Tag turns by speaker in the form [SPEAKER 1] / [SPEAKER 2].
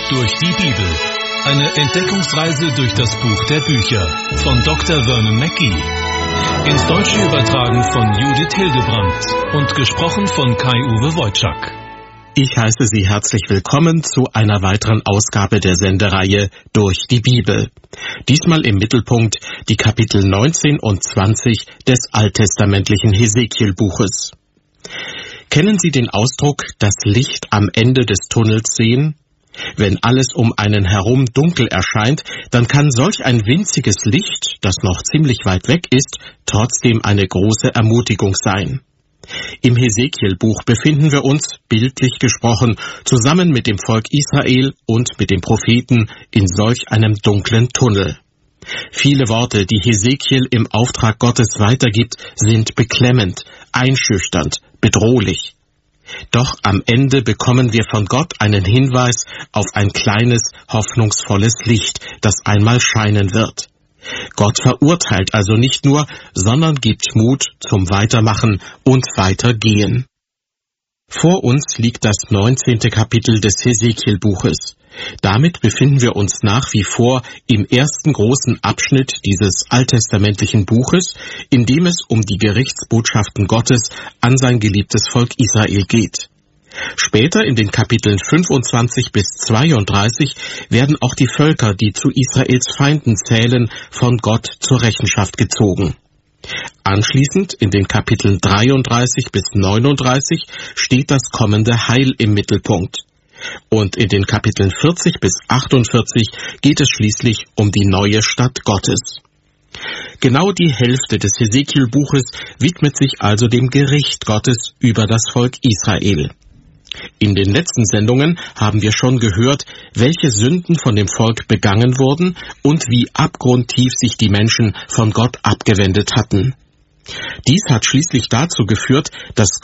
[SPEAKER 1] Durch die Bibel. Eine Entdeckungsreise durch das Buch der Bücher von Dr. Vernon Mackey. Ins Deutsche übertragen von Judith Hildebrandt und gesprochen von Kai-Uwe Wojczak.
[SPEAKER 2] Ich heiße Sie herzlich willkommen zu einer weiteren Ausgabe der Sendereihe Durch die Bibel. Diesmal im Mittelpunkt die Kapitel 19 und 20 des alttestamentlichen Hesekiel-Buches. Kennen Sie den Ausdruck, das Licht am Ende des Tunnels sehen? Wenn alles um einen herum dunkel erscheint, dann kann solch ein winziges Licht, das noch ziemlich weit weg ist, trotzdem eine große Ermutigung sein. Im Hesekiel-Buch befinden wir uns, bildlich gesprochen, zusammen mit dem Volk Israel und mit dem Propheten in solch einem dunklen Tunnel. Viele Worte, die Hesekiel im Auftrag Gottes weitergibt, sind beklemmend, einschüchternd, bedrohlich. Doch am Ende bekommen wir von Gott einen Hinweis auf ein kleines, hoffnungsvolles Licht, das einmal scheinen wird. Gott verurteilt also nicht nur, sondern gibt Mut zum Weitermachen und Weitergehen. Vor uns liegt das 19. Kapitel des Hesekiel-Buches. Damit befinden wir uns nach wie vor im ersten großen Abschnitt dieses alttestamentlichen Buches, in dem es um die Gerichtsbotschaften Gottes an sein geliebtes Volk Israel geht. Später in den Kapiteln 25 bis 32 werden auch die Völker, die zu Israels Feinden zählen, von Gott zur Rechenschaft gezogen. Anschließend in den Kapiteln 33 bis 39 steht das kommende Heil im Mittelpunkt. Und in den Kapiteln 40 bis 48 geht es schließlich um die neue Stadt Gottes. Genau die Hälfte des Hesekiel-Buches widmet sich also dem Gericht Gottes über das Volk Israel. In den letzten Sendungen haben wir schon gehört, welche Sünden von dem Volk begangen wurden und wie abgrundtief sich die Menschen von Gott abgewendet hatten. Dies hat schließlich dazu geführt, dass